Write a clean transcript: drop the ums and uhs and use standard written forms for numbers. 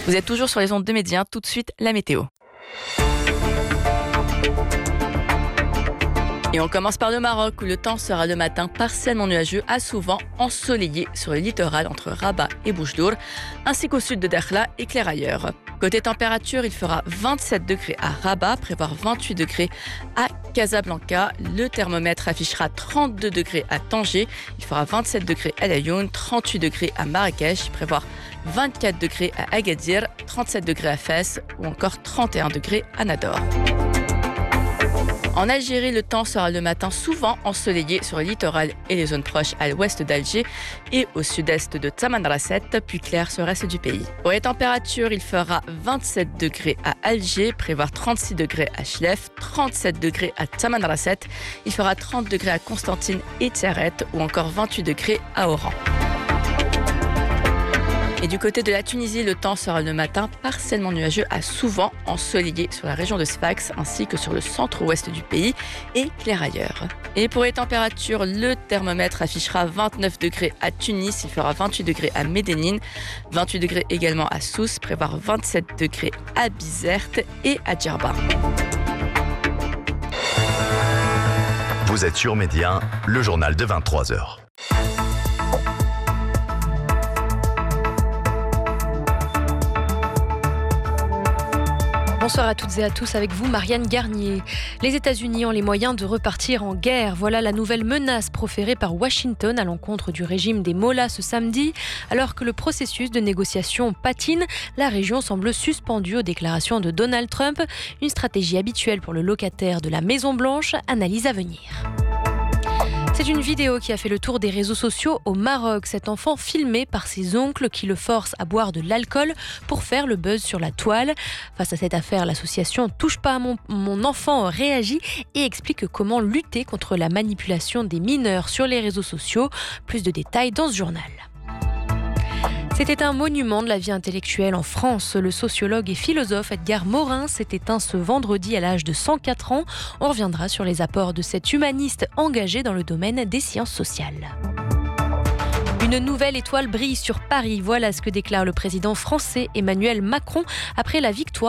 Vous êtes toujours sur les ondes de Médien, tout de suite la météo. Et on commence par le Maroc où le temps sera le matin partiellement nuageux à souvent ensoleillé sur le littoral entre Rabat et Boujdour, ainsi qu'au sud de Dakhla et clair ailleurs. Côté température, il fera 27 degrés à Rabat, prévoir 28 degrés à Casablanca. Le thermomètre affichera 32 degrés à Tanger, il fera 27 degrés à Laayoune, 38 degrés à Marrakech, prévoir 24 degrés à Agadir, 37 degrés à Fès ou encore 31 degrés à Nador. En Algérie, le temps sera le matin souvent ensoleillé sur le littoral et les zones proches à l'ouest d'Alger et au sud-est de Tamanrasset, puis clair sur le reste du pays. Pour les températures, il fera 27 degrés à Alger, prévoir 36 degrés à Chlef, 37 degrés à Tamanrasset, il fera 30 degrés à Constantine et Tiaret ou encore 28 degrés à Oran. Et du côté de la Tunisie, le temps sera le matin partiellement nuageux à souvent ensoleillé sur la région de Sfax ainsi que sur le centre-ouest du pays et clair ailleurs. Et pour les températures, le thermomètre affichera 29 degrés à Tunis, il fera 28 degrés à Médénine, 28 degrés également à Sousse, prévoir 27 degrés à Bizerte et à Djerba. Vous êtes sur Médien, le journal de 23h. Bonsoir à toutes et à tous, avec vous Marianne Garnier. Les États-Unis ont les moyens de repartir en guerre. Voilà la nouvelle menace proférée par Washington à l'encontre du régime des Mollahs ce samedi. Alors que le processus de négociation patine, la région semble suspendue aux déclarations de Donald Trump. Une stratégie habituelle pour le locataire de la Maison-Blanche, analyse à venir. C'est une vidéo qui a fait le tour des réseaux sociaux au Maroc. Cet enfant filmé par ses oncles qui le forcent à boire de l'alcool pour faire le buzz sur la toile. Face à cette affaire, l'association Touche pas à mon enfant réagit et explique comment lutter contre la manipulation des mineurs sur les réseaux sociaux. Plus de détails dans ce journal. C'était un monument de la vie intellectuelle en France. Le sociologue et philosophe Edgar Morin s'est éteint ce vendredi à l'âge de 104 ans. On reviendra sur les apports de cet humaniste engagé dans le domaine des sciences sociales. Une nouvelle étoile brille sur Paris. Voilà ce que déclare le président français Emmanuel Macron après la victoire